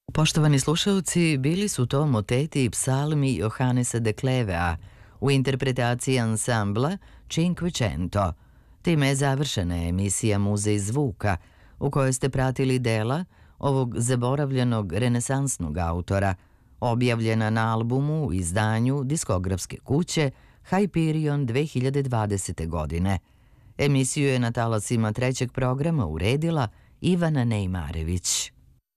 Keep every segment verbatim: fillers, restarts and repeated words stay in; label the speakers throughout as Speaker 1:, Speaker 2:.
Speaker 1: Poštovani slušalci, bili su to moteti i psalmi Johanesa de Klevea u interpretaciji ansambla Cinquecento. Time je završena emisija Muzej zvuka, u kojoj ste pratili dela ovog zaboravljenog renesansnog autora, objavljena na albumu u izdanju diskografske kuće Hyperion dve hiljade dvadesete. godine. Emisiju je na talasima trećeg programa uredila Ivana Nejmarević.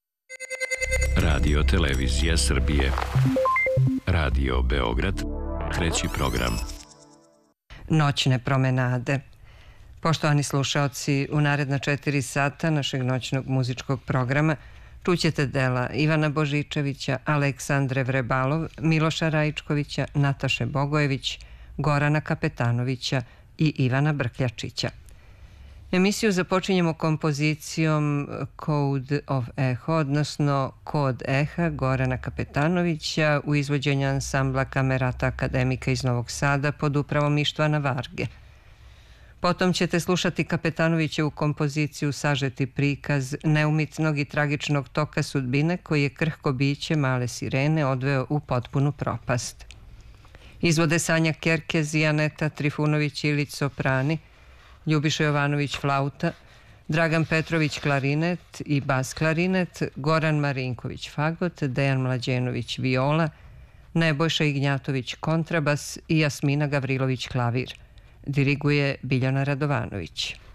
Speaker 2: Radio Televizija Srbije. Radio Beograd, treći program.
Speaker 3: Noćne promenade. Poštovani slušaoci, u naredna četiri sata našeg noćnog muzičkog programa čućete dela Ivana Božičevića, Aleksandre Vrebalov, Miloša Rajičkovića, Nataše Bogojević, Gorana Kapetanovića i Ivana Brkljačića. Emisiju započinjemo kompozicijom Code of Echo, odnosno Kod Eha Gorana Kapetanovića u izvođenju ansambla Kamerata akademika iz Novog Sada pod upravom Ištvana Varge. Potom ćete slušati Kapetanovićevu kompoziciju Sažeti prikaz neumitnog i tragičnog toka sudbine koji je krhko biće male sirene odveo u potpunu propast. Izvode Sanja Kerkez i Aneta Trifunović-Ilić soprani, Ljubiša Jovanović flauta, Dragan Petrović klarinet i bas klarinet, Goran Marinković fagot, Dejan Mlađenović viola, Nebojša Ignjatović kontrabas i Jasmina Gavrilović klavir. Diriguje Biljana Radovanović.